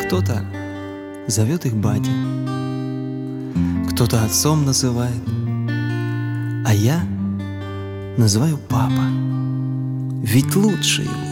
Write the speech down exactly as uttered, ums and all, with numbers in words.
Кто-то зовет их батя, кто-то отцом называет, а я называю папа, ведь лучше его